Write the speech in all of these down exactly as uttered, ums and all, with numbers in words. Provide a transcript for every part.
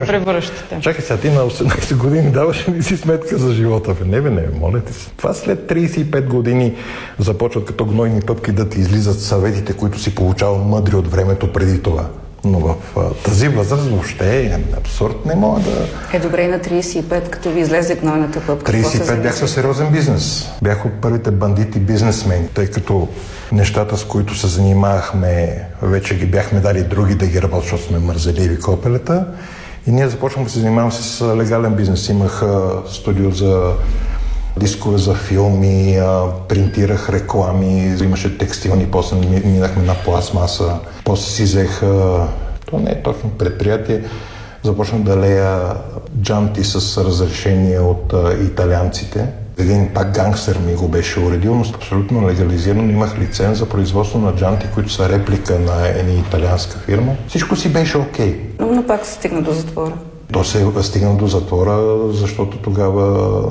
превръщате. Чакай сега, ти на осемнайсет години даваш ли си сметка за живота? Не бе, не, моля ти се. Това след трийсет и пет години започват като гнойни пъпки да ти излизат съветите, които си получавал мъдри от времето преди това. Но в а, тази възраст въобще е абсурд, не мога да... Е, добре, и на трийсет и пет, като ви излезе гнойната пъпка. трийсет и пет бях със сериозен бизнес. Бях от първите бандити бизнесмени, тъй като нещата, с които се занимавахме, вече ги бяхме дали други да ги работят, защото сме мързеливи копелета. И ние започнахме да се занимаваме с легален бизнес. Имах а, студио за дискове за филми, а, принтирах реклами, имаше текстилни, после минахме на пластмаса, после си взех, а, то не е точно предприятие, започнах да лея джанти с разрешение от а, италианците. Един пак гангстер ми го беше уредил, но абсолютно легализирано. Имах лиценз за производство на джанти, които са реплика на една италианска фирма. Всичко си беше окей. Okay. Но, но пак се стигна до затвора. То се е стигна до затвора, защото тогава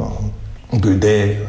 дойде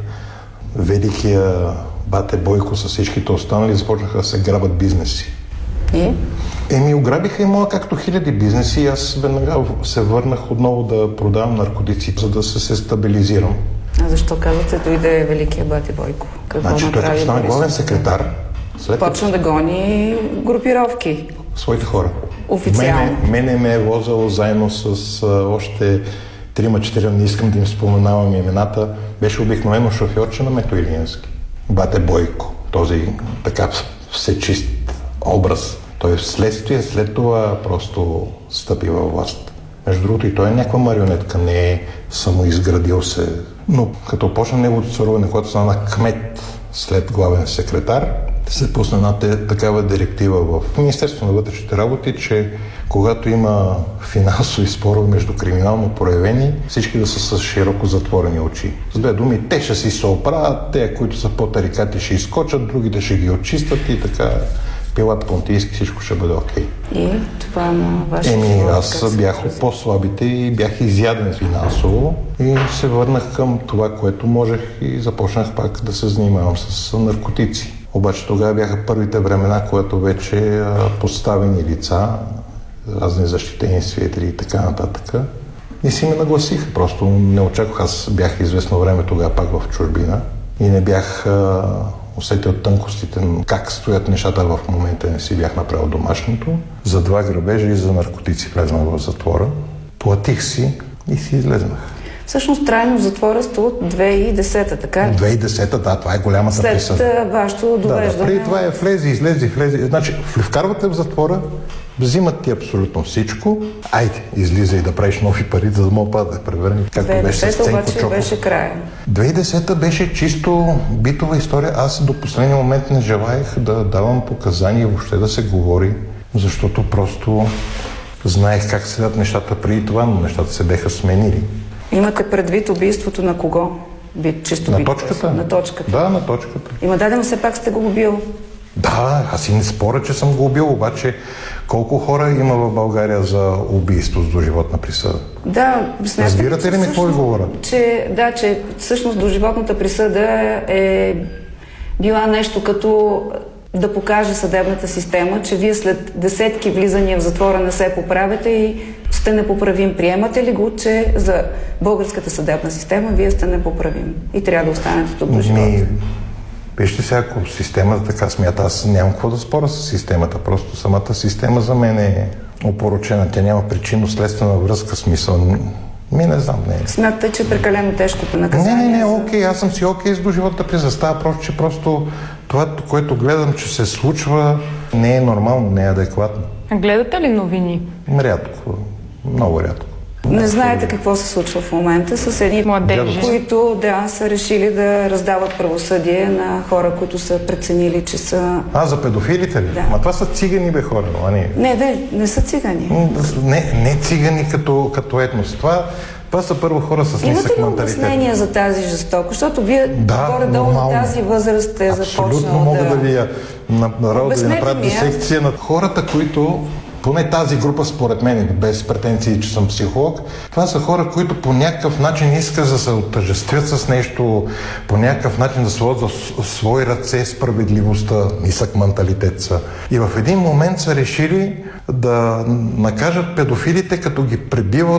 великия бате Бойко с всичките останали и започнаха да се грабят бизнеси. И? Еми, ограбиха и моя както хиляди бизнеси и аз веднага се върнах отново да продавам наркотици, за да се, се стабилизирам. А защо казвате, дойде великия бати Бойко? Какво значи той като стана главен секретар. След почна да гони групировки. Своите хора. Официално. Мене, мене ме е возил заедно с а, още трима-четирима, не искам да им споменавам имената, беше обикновено шофьорче на Мето Илиянски. Бате Бойко, този така всечист образ. Той вследствие след това просто стъпи във власт. Между другото и той е някаква марионетка, не е самоизградил се. Но като почна неговото царуване, когато стана кмет след главен секретар, се пусна една такава директива в Министерството на вътрешните работи, че когато има финансови спорове между криминално проявени, всички да са с широко затворени очи. С две думи, те ще си се оправят, те, които са по-тарикати, ще изкочат, другите ще ги очистят и така Пилат Понтийски, всичко ще бъде окей. И това на вашия Еми, живот, аз бях от по-слабите и бях изяден финансово и се върнах към това, което можех и започнах пак да се занимавам с наркотици. Обаче тогава бяха първите времена, когато вече а, поставени лица, разни защитени свидетели и така нататък. И си ме нагласиха. Просто не очаквах. Аз бях известно време тогава пак в чужбина и не бях а, усетил тънкостите, как стоят нещата в момента. Не си бях направил домашното. За два грабежа и за наркотици влезнах в затвора. Платих си и си излезнах. Всъщност трайно в затвора сте от две хиляди и десета, така ли? две хиляди и десета, да, това е голямата след присъда. След вашето довеждане. Да, да, преди това е влезе, излезе, влезе. Значи, вкарвате в затвора, взимат ти абсолютно всичко. Айде, излиза и да правиш нови пари, за да мога да превърни. Както беше с Ценко обаче Чоков. беше края. две хиляди и десета беше чисто битова история. Аз до последния момент не желаях да давам показания и въобще да се говори, защото просто знаех как седят нещата преди това, но нещата се беха сменили. Имате предвид убийството на кого? Би, чисто на битва. точката. На точката. Да, на точката. Има дадено, все пак сте го убил. Да, аз и не споря, че съм го убил, обаче колко хора има в България за убийство с доживотна присъда? Да, разбирате ли ми какво ви говоря? Че, да, че всъщност доживотната присъда е била нещо като да покаже съдебната система, че вие след десетки влизания в затвора не се поправяте и сте непоправим. Приемате ли го, че за българската съдебна система вие сте непоправим и трябва да останете тук до живота? Ми, вижте сега, ако системата така смята, аз нямам какво да споря с системата, просто самата система за мен е опорочена, тя няма причинно-следствена връзка, смисъл. Ми не знам, не. Смятате, че е прекалено тежкото наказание? Не, не, не, за... окей, аз съм си окей с доживотната присъда. Става просто, че просто това, което гледам, че се случва, не е нормално, не е адекватно. А гледате ли новини? Рядко, много рядко. Не знаете какво се случва в момента с едни младежи, които да, са решили да раздават правосъдие на хора, които са преценили, че са... А, за педофилите ли? Да. Ма това са цигани, бе, хора, но не... Не, не, не са цигани. Не, не цигани като, като етнос. Това, това са първо хора с нисък менталитет. Имате ли обяснение за тази жестоко? Защото вие да, горе-долу на тази възраст е започнал да... Абсолютно мога да ви я направя, да ви направя ми, дисекция на хората, които... Поне тази група, според мен, без претенции, че съм психолог, това са хора, които по някакъв начин искат да се оттъжествят с нещо, по някакъв начин да сложат в свои ръце справедливостта, нисък менталитет са. И в един момент са решили да накажат педофилите, като ги пребиват